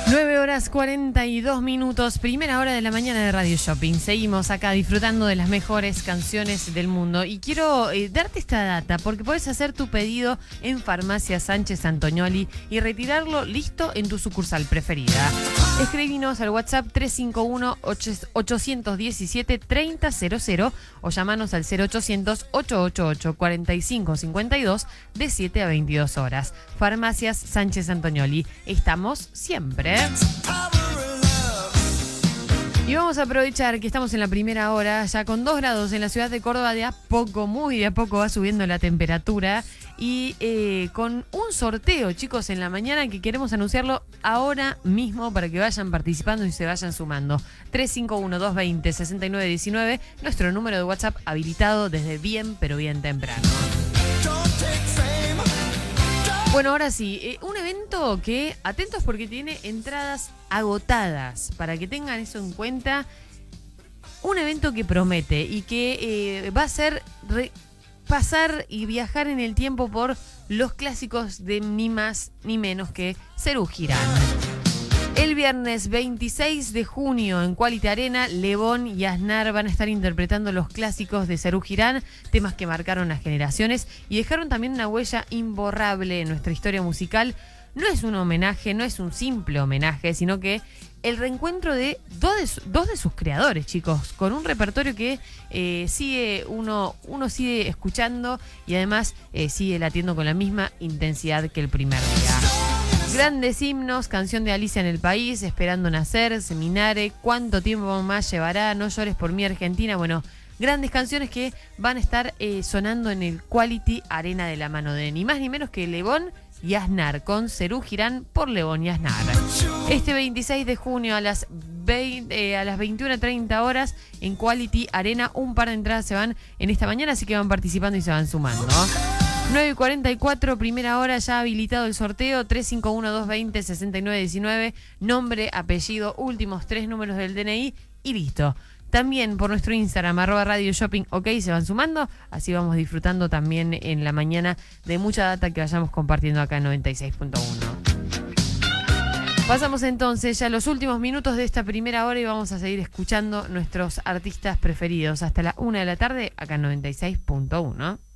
9:42, primera hora de la mañana de Radio Shopping. Seguimos acá disfrutando de las mejores canciones del mundo. Y quiero darte esta data porque podés hacer tu pedido en Farmacia Sánchez Antognoli y retirarlo listo en tu sucursal preferida. Escribinos al WhatsApp 351-817-3000 o llamanos al 0800-888-4552 de 7 a 22 horas. Farmacias Sánchez Antognoli. Estamos siempre. Y vamos a aprovechar que estamos en la primera hora, ya con 2 grados en la ciudad de Córdoba, de a poco, muy de a poco va subiendo la temperatura. Y con un sorteo, chicos, en la mañana que queremos anunciarlo ahora mismo para que vayan participando y se vayan sumando. 351-220-6919, nuestro número de WhatsApp habilitado desde bien, pero bien temprano. Bueno, ahora sí, un evento que, atentos porque tiene entradas agotadas, para que tengan eso en cuenta. Un evento que promete y que va a ser pasar y viajar en el tiempo por los clásicos de ni más ni menos que Serú Girán. El viernes 26 de junio en Quality Arena, Lebón y Aznar van a estar interpretando los clásicos de Serú Girán, temas que marcaron las generaciones y dejaron también una huella imborrable en nuestra historia musical. No es un homenaje, no es un simple homenaje, sino que el reencuentro de dos de sus creadores, chicos, con un repertorio que uno sigue escuchando y además sigue latiendo con la misma intensidad que el primer día. Grandes himnos, canción de Alicia en el País, Esperando Nacer, Seminare, Cuánto tiempo más llevará, No llores por mí Argentina. Bueno, grandes canciones que van a estar sonando en el Quality Arena de la mano de ni más ni menos que Lebón y Aznar, con Serú Girán por Lebón y Aznar. Este 26 de junio a las 21:30 horas en Quality Arena, un par de entradas se van en esta mañana, así que van participando y se van sumando. 9:44, primera hora, ya habilitado el sorteo, 351-220-6919, nombre, apellido, últimos 3 números del DNI y listo. También por nuestro Instagram, @Radio Shopping, ok, se van sumando, así vamos disfrutando también en la mañana de mucha data que vayamos compartiendo acá en 96.1. Pasamos entonces ya los últimos minutos de esta primera hora y vamos a seguir escuchando nuestros artistas preferidos hasta la 1 de la tarde acá en 96.1.